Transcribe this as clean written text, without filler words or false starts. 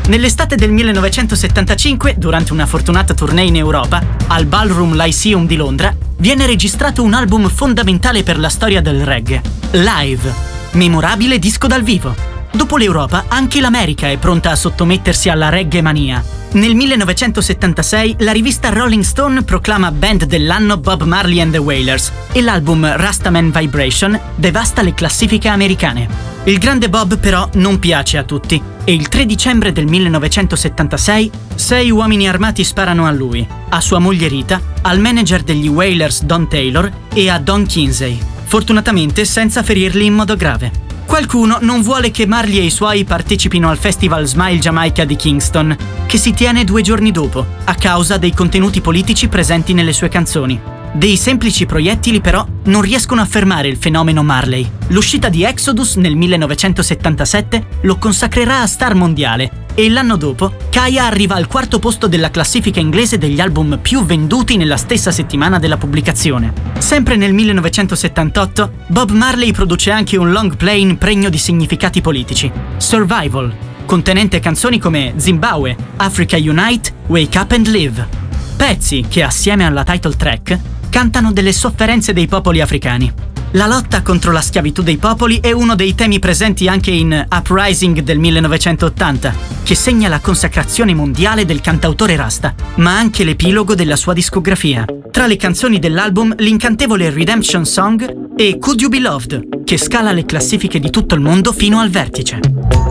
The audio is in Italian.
Nell'estate del 1975, durante una fortunata tournée in Europa, al Ballroom Lyceum di Londra, viene registrato un album fondamentale per la storia del reggae, Live, memorabile disco dal vivo. Dopo l'Europa, anche l'America è pronta a sottomettersi alla reggae mania. Nel 1976 la rivista Rolling Stone proclama band dell'anno Bob Marley and the Wailers e l'album Rastaman Vibration devasta le classifiche americane. Il grande Bob però non piace a tutti e il 3 dicembre del 1976 6 uomini armati sparano a lui, a sua moglie Rita, al manager degli Wailers Don Taylor e a Don Kinsey, fortunatamente senza ferirli in modo grave. Qualcuno non vuole che Marley e i suoi partecipino al festival Smile Jamaica di Kingston, che si tiene 2 giorni dopo, a causa dei contenuti politici presenti nelle sue canzoni. Dei semplici proiettili però non riescono a fermare il fenomeno Marley. L'uscita di Exodus nel 1977 lo consacrerà a star mondiale e l'anno dopo Kaya arriva al 4° posto della classifica inglese degli album più venduti nella stessa settimana della pubblicazione. Sempre nel 1978 Bob Marley produce anche un long play pregno di significati politici, Survival, contenente canzoni come Zimbabwe, Africa Unite, Wake Up and Live. Pezzi che assieme alla title track cantano delle sofferenze dei popoli africani. La lotta contro la schiavitù dei popoli è uno dei temi presenti anche in Uprising del 1980, che segna la consacrazione mondiale del cantautore Rasta, ma anche l'epilogo della sua discografia. Tra le canzoni dell'album, l'incantevole Redemption Song e Could You Be Loved, che scala le classifiche di tutto il mondo fino al vertice.